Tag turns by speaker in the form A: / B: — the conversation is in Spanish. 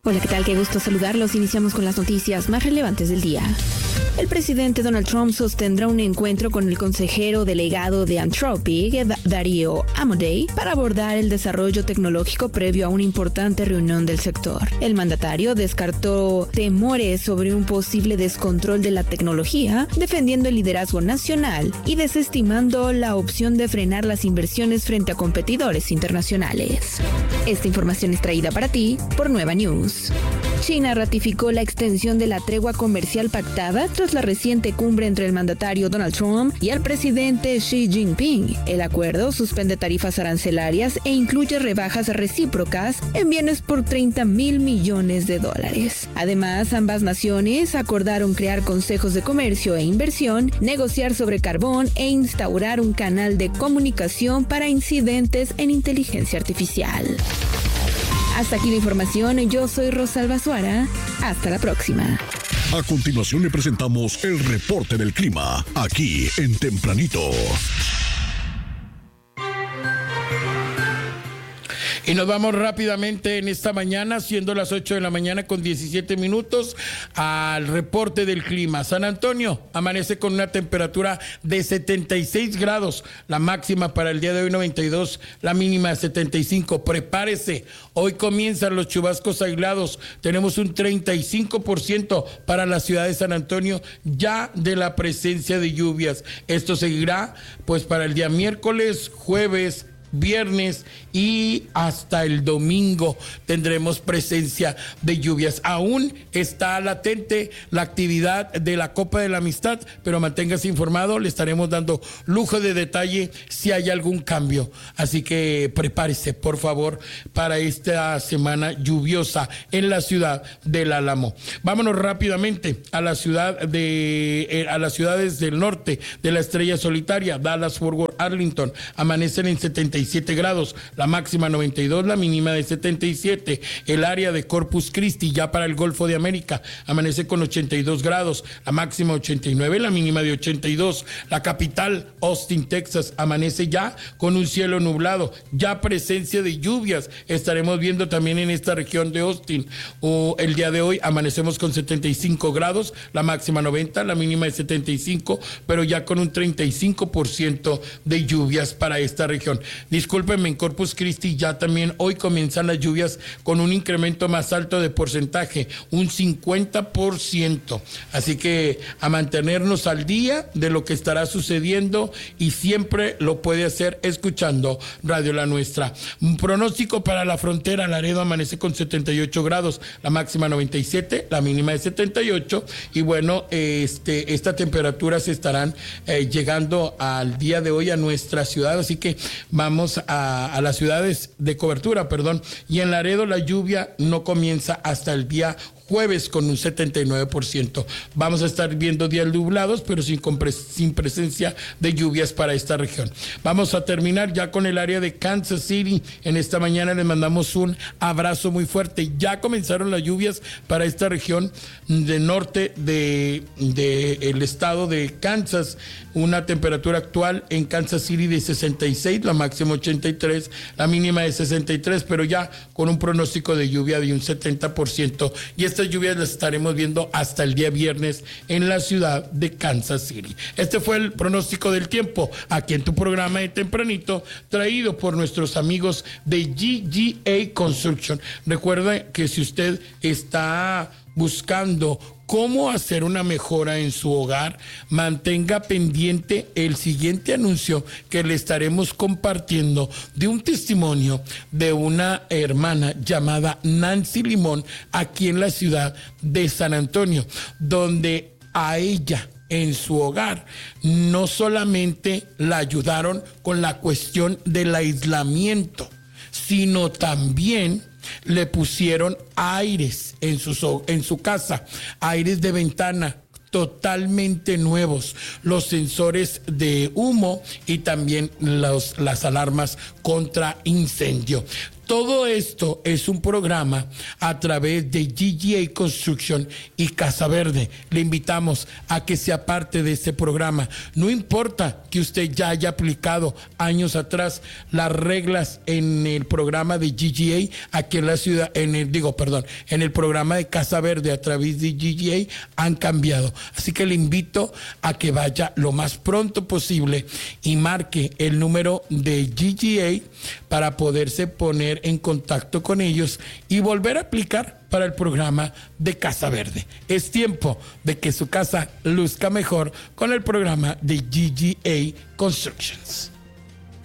A: Hola, ¿qué tal? Qué gusto saludarlos. Iniciamos con las noticias más relevantes del día. El presidente Donald Trump sostendrá un encuentro con el consejero delegado de Anthropic, Darío Amodei, para abordar el desarrollo tecnológico previo a una importante reunión del sector. El mandatario descartó temores sobre un posible descontrol de la tecnología, defendiendo el liderazgo nacional y desestimando la opción de frenar las inversiones frente a competidores internacionales. Esta información es traída para ti por Nueva News. China ratificó la extensión de la tregua comercial pactada tras la reciente cumbre entre el mandatario Donald Trump y el presidente Xi Jinping. El acuerdo suspende tarifas arancelarias e incluye rebajas recíprocas en bienes por $30 mil millones. Además, ambas naciones acordaron crear consejos de comercio e inversión, negociar sobre carbón e instaurar un canal de comunicación para incidentes en inteligencia artificial. Hasta aquí la información, yo soy Rosalba Suara, hasta la próxima.
B: A continuación le presentamos el reporte del clima, aquí en Tempranito.
C: Y nos vamos rápidamente en esta mañana, siendo las 8 de la mañana con 17 minutos, al reporte del clima. San Antonio amanece con una temperatura de 76 grados, la máxima para el día de hoy 92, la mínima de 75. Prepárese, hoy comienzan los chubascos aislados, tenemos un 35% para la ciudad de San Antonio ya de la presencia de lluvias. Esto seguirá pues para el día miércoles, jueves, viernes y hasta el domingo tendremos presencia de lluvias. Aún está latente la actividad de la Copa de la Amistad, pero manténgase informado, le estaremos dando lujo de detalle si hay algún cambio. Así que prepárese, por favor, para esta semana lluviosa en la ciudad del Álamo. Vámonos rápidamente a las ciudades del norte de la estrella solitaria. Dallas, Fort Worth, Arlington amanecen en 77 grados, la máxima 92, la mínima de 77. El área de Corpus Christi, ya para el Golfo de América, amanece con 82 grados, la máxima 89, la mínima de 82. La capital, Austin, Texas, amanece ya con un cielo nublado, ya presencia de lluvias. Estaremos viendo también en esta región de Austin. El día de hoy amanecemos con 75 grados, la máxima 90, la mínima de 75, pero ya con un 35% de lluvias para esta región. Discúlpenme, en Corpus Christi ya también hoy comienzan las lluvias con un incremento más alto de porcentaje, un 50%. Así que a mantenernos al día de lo que estará sucediendo y siempre lo puede hacer escuchando Radio La Nuestra. Un pronóstico para la frontera, Laredo amanece con 78 grados, la máxima 97, la mínima de 78 y bueno, esta temperatura se estarán llegando al día de hoy a nuestra ciudad, así que vamos a las ciudades de cobertura, y en Laredo la lluvia no comienza hasta el día jueves con un 79%. Vamos a estar viendo días nublados, pero sin presencia de lluvias para esta región. Vamos a terminar ya con el área de Kansas City. En esta mañana les mandamos un abrazo muy fuerte. Ya comenzaron las lluvias para esta región del norte del estado de Kansas. Una temperatura actual en Kansas City de 66, la máxima 83, la mínima de 63, pero ya con un pronóstico de lluvia de un 70%. Y estas lluvias las estaremos viendo hasta el día viernes en la ciudad de Kansas City. Este fue el pronóstico del tiempo aquí en tu programa de Tempranito, traído por nuestros amigos de GGA Construction. Recuerda que si usted está buscando cómo hacer una mejora en su hogar, mantenga pendiente el siguiente anuncio que le estaremos compartiendo de un testimonio de una hermana llamada Nancy Limón aquí en la ciudad de San Antonio, donde a ella en su hogar no solamente la ayudaron con la cuestión del aislamiento, sino también le pusieron aires en su casa, aires de ventana totalmente nuevos, los sensores de humo y también las alarmas contra incendio. Todo esto es un programa a través de GGA Construction y Casa Verde. Le invitamos a que sea parte de este programa. No importa que usted ya haya aplicado años atrás las reglas en el programa de GGA aquí en la ciudad, en el programa de Casa Verde a través de GGA han cambiado. Así que le invito a que vaya lo más pronto posible y marque el número de GGA para poderse poner en contacto con ellos y volver a aplicar para el programa de Casa Verde. Es tiempo de que su casa luzca mejor con el programa de GGA Constructions.